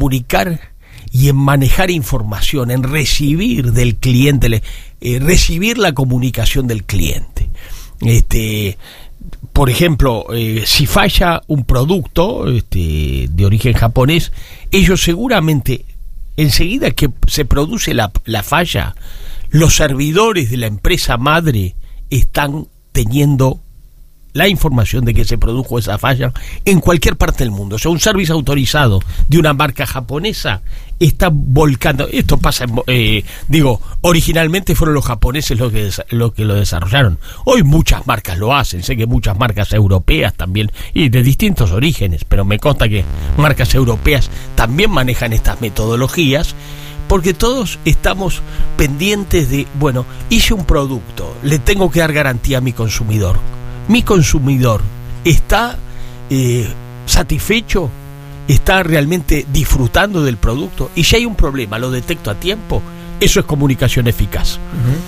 comunicar y en manejar información, en recibir del cliente, recibir la comunicación del cliente. Por ejemplo, si falla un producto de origen japonés, ellos seguramente, enseguida que se produce la falla, los servidores de la empresa madre están teniendo la información de que se produjo esa falla en cualquier parte del mundo. O sea, un servicio autorizado de una marca japonesa está volcando. Esto pasa, originalmente fueron los japoneses los que lo desarrollaron. Hoy muchas marcas lo hacen. Sé que muchas marcas europeas también, y de distintos orígenes, pero me consta que marcas europeas también manejan estas metodologías, porque todos estamos pendientes de, bueno, hice un producto, le tengo que dar garantía a mi consumidor. Mi consumidor está satisfecho, está realmente disfrutando del producto, y si hay un problema lo detecto a tiempo. Eso es comunicación eficaz.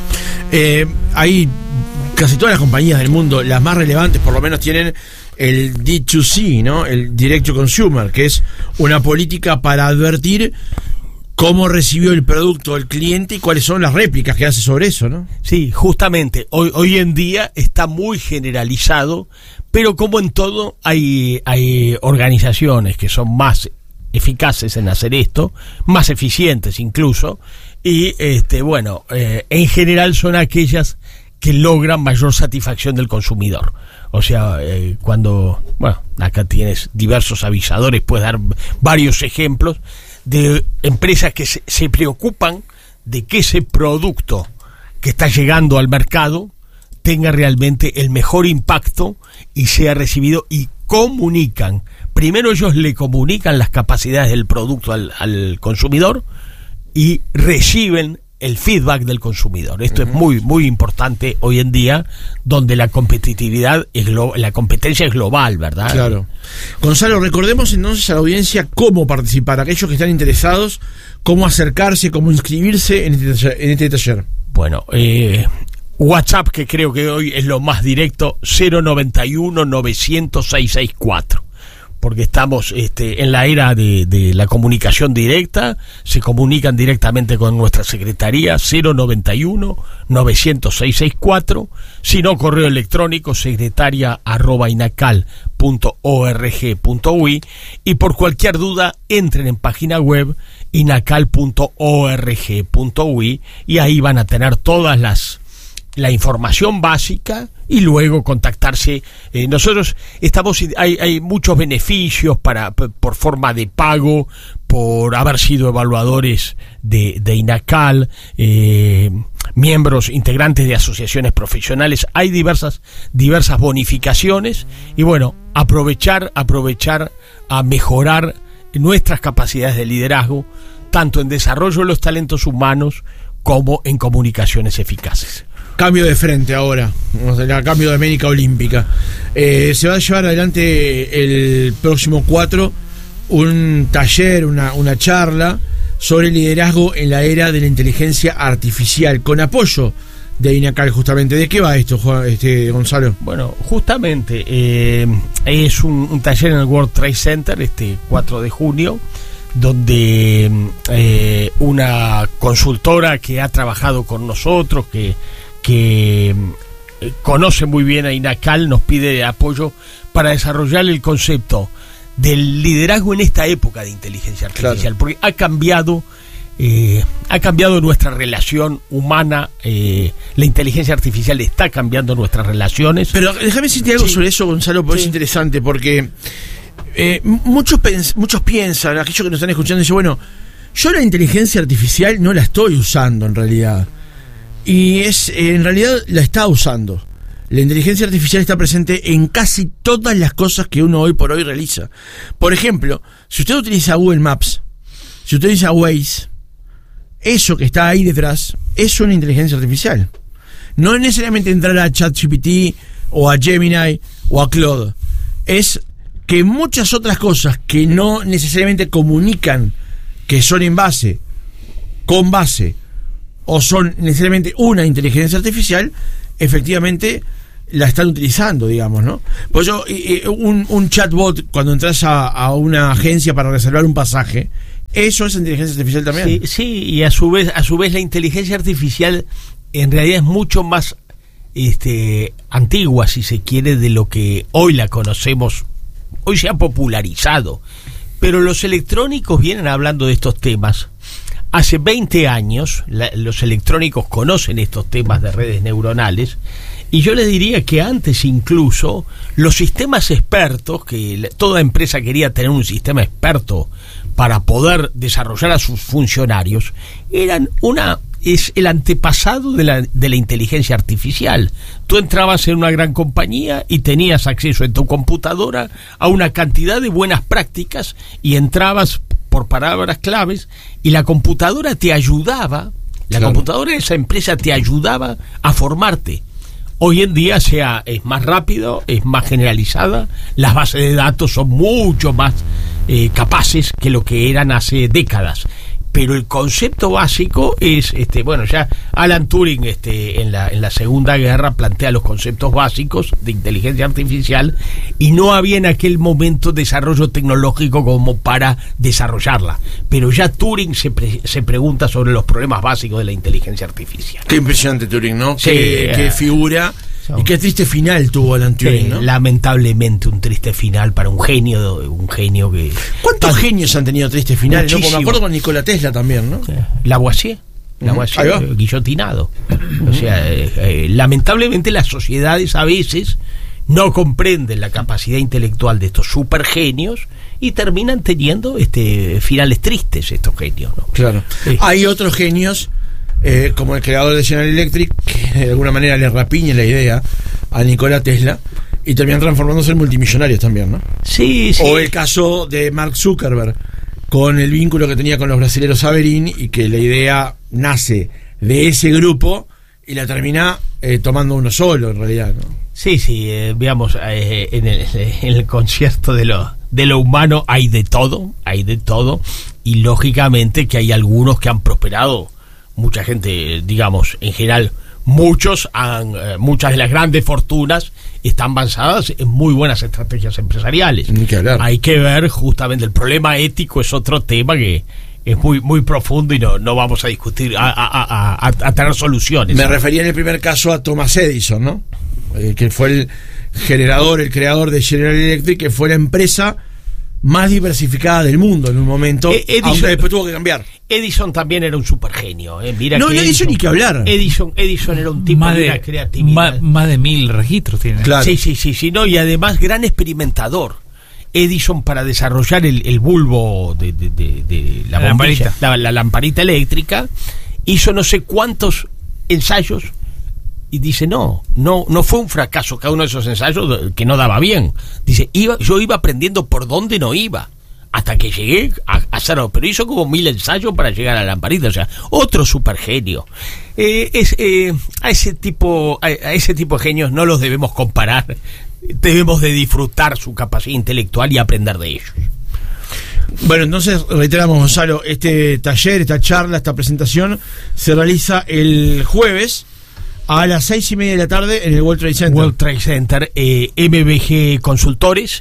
Hay casi todas las compañías del mundo, las más relevantes por lo menos, tienen el D2C, ¿no? El Direct to Consumer, que es una política para advertir cómo recibió el producto el cliente y cuáles son las réplicas que hace sobre eso, ¿no? Sí, justamente. Hoy en día está muy generalizado, pero como en todo hay organizaciones que son más eficaces en hacer esto, más eficientes incluso, y en general son aquellas que logran mayor satisfacción del consumidor. O sea, acá tienes diversos avisadores, puedes dar varios ejemplos de empresas que se preocupan de que ese producto que está llegando al mercado tenga realmente el mejor impacto y sea recibido, y comunican. Primero ellos le comunican las capacidades del producto al consumidor y reciben el feedback del consumidor. Esto es muy, muy importante hoy en día, donde la competitividad la competencia es global, ¿verdad? Claro. Gonzalo, recordemos entonces a la audiencia cómo participar, aquellos que están interesados, cómo acercarse, cómo inscribirse en este taller. Bueno, WhatsApp, que creo que hoy es lo más directo, 091-900-664. Porque estamos en la era de la comunicación directa. Se comunican directamente con nuestra secretaría, 091-900-664, si no, correo electrónico secretaria@inacal.org.uy, y por cualquier duda entren en página web inacal.org.uy, y ahí van a tener todas la información básica, y luego contactarse. Nosotros hay muchos beneficios por forma de pago, por haber sido evaluadores de INACAL, miembros integrantes de asociaciones profesionales. Hay diversas bonificaciones, y bueno, aprovechar a mejorar nuestras capacidades de liderazgo, tanto en desarrollo de los talentos humanos como en comunicaciones eficaces. Cambio de frente ahora, cambio de América Olímpica. Se va a llevar adelante el próximo 4 un taller, una charla sobre liderazgo en la era de la inteligencia artificial, con apoyo de INACAL, justamente. ¿De qué va esto, Gonzalo? Bueno, justamente es un taller en el World Trade Center, 4 de junio, donde una consultora que ha trabajado con nosotros, que conoce muy bien a INACAL, nos pide apoyo para desarrollar el concepto del liderazgo en esta época de inteligencia artificial. Claro. Porque ha cambiado nuestra relación humana, la inteligencia artificial está cambiando nuestras relaciones. Pero déjame decirte algo sobre eso, Gonzalo, porque es interesante, porque muchos piensan, aquellos que nos están escuchando, dicen, bueno, yo la inteligencia artificial no la estoy usando en realidad. Y en realidad la está usando. La inteligencia artificial está presente en casi todas las cosas que uno hoy por hoy realiza. Por ejemplo, si usted utiliza Google Maps, si usted utiliza Waze, eso que está ahí detrás es una inteligencia artificial. No es necesariamente entrar a ChatGPT o a Gemini o a Claude. Es que muchas otras cosas que no necesariamente comunican que son con base, o son necesariamente una inteligencia artificial, efectivamente la están utilizando, digamos, ¿no? Pues un chatbot, cuando entras a una agencia para reservar un pasaje, ¿Eso es inteligencia artificial también? Sí, y a su vez la inteligencia artificial en realidad es mucho más antigua, si se quiere, de lo que hoy la conocemos. Hoy se ha popularizado, pero los electrónicos vienen hablando de estos temas. Hace 20 años los electrónicos conocen estos temas de redes neuronales, y yo les diría que antes incluso los sistemas expertos, que toda empresa quería tener un sistema experto para poder desarrollar a sus funcionarios, es el antepasado de la inteligencia artificial. Tú entrabas en una gran compañía y tenías acceso en tu computadora a una cantidad de buenas prácticas y entrabas por palabras claves y la computadora te ayudaba, computadora de esa empresa te ayudaba a formarte. Hoy en día es más rápido, es más generalizada, las bases de datos son mucho más capaces que lo que eran hace décadas. Pero el concepto básico es, ya Alan Turing en la Segunda Guerra plantea los conceptos básicos de inteligencia artificial, y no había en aquel momento desarrollo tecnológico como para desarrollarla. Pero ya Turing se pregunta sobre los problemas básicos de la inteligencia artificial. Qué impresionante Turing, ¿no? Sí, qué figura. Y qué triste final tuvo Alan Turing, ¿no? Lamentablemente un triste final para un genio que... ¿Cuántos genios han tenido tristes finales? ¿No? Como me acuerdo con Nikola Tesla también, ¿no? Lavoisier, guillotinado. O sea, lamentablemente las sociedades a veces no comprenden la capacidad intelectual de estos supergenios y terminan teniendo finales tristes estos genios, ¿no? Claro. Hay otros genios, como el creador de General Electric, que de alguna manera le rapiña la idea a Nikola Tesla y terminan transformándose en multimillonarios también, ¿no? Sí. O el caso de Mark Zuckerberg, con el vínculo que tenía con los brasileros Saverin, y que la idea nace de ese grupo y la termina tomando uno solo, en realidad, ¿no? Sí, veamos, en el concierto de lo humano hay de todo, y lógicamente que hay algunos que han prosperado. Mucha gente, digamos, en general, muchas de las grandes fortunas están basadas en muy buenas estrategias empresariales. Ni que hablar. Hay que ver justamente el problema ético, es otro tema que es muy muy profundo y no vamos a discutir, a tener soluciones. Me refería en el primer caso a Thomas Edison, ¿no? Que fue el creador de General Electric, que fue la empresa más diversificada del mundo en un momento, aunque después tuvo que cambiar. Edison también era un supergenio. Mira, no Edison ni que hablar. Edison era un tipo de una creatividad. Más de 1000 registros tiene. Claro. Sí, no, y además gran experimentador. Edison, para desarrollar el bulbo de la bombilla, la lamparita eléctrica, hizo no sé cuántos ensayos y dice no fue un fracaso cada uno de esos ensayos que no daba bien. Dice, yo iba aprendiendo por dónde no iba hasta que llegué a hacerlo, pero hizo como 1000 ensayos para llegar a la lamparita. O sea, otro supergenio. A ese tipo de genios no los debemos comparar, debemos de disfrutar su capacidad intelectual y aprender de ellos. Bueno, entonces reiteramos, Gonzalo, este taller, esta charla, esta presentación se realiza el jueves a las 6:30 de la tarde en el World Trade Center. MBG Consultores,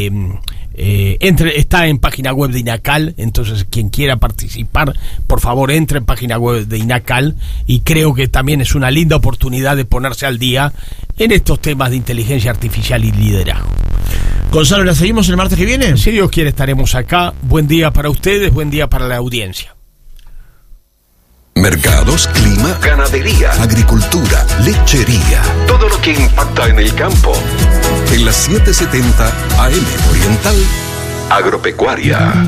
está en página web de INACAL, entonces quien quiera participar, por favor entre en página web de INACAL, y creo que también es una linda oportunidad de ponerse al día en estos temas de inteligencia artificial y liderazgo. Gonzalo, ¿la seguimos el martes que viene? Si Dios quiere estaremos acá. Buen día para ustedes, buen día para la audiencia. Mercados, clima, ganadería, agricultura, lechería. Todo lo que impacta en el campo. En las 770 AM Oriental, Agropecuaria.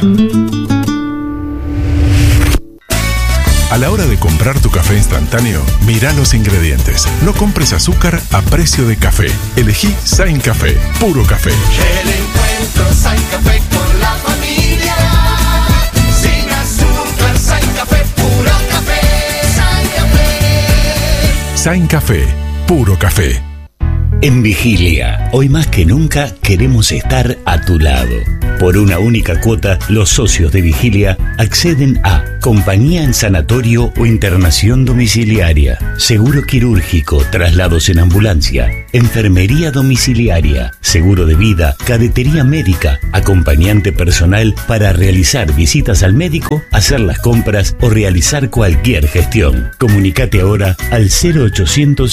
A la hora de comprar tu café instantáneo, mira los ingredientes. No compres azúcar a precio de café. Elegí Sain Café, puro café. El encuentro Sain Café con la familia. Sin azúcar, Sain Café, puro café. Sain Café. Sain Café, puro café. En Vigilia, hoy más que nunca queremos estar a tu lado. Por una única cuota, los socios de Vigilia acceden a Compañía en sanatorio o internación domiciliaria. Seguro quirúrgico, traslados en ambulancia. Enfermería domiciliaria. Seguro de vida, cadetería médica. Acompañante personal para realizar visitas al médico, hacer las compras o realizar cualquier gestión. Comunicate ahora al 0800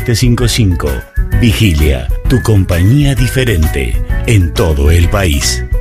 5755. Vigilia, tu compañía diferente en todo el país.